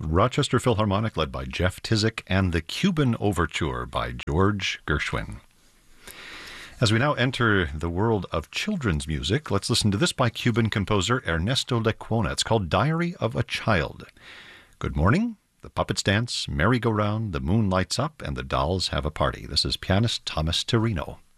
Rochester Philharmonic, led by Jeff Tizik, and the Cuban Overture by George Gershwin. As we now enter the world of children's music, let's listen to this by Cuban composer Ernesto Lecuona. It's called Diary of a Child. Good morning. The puppets dance, merry-go-round, the moon lights up, and the dolls have a party. This is pianist Thomas Tirino.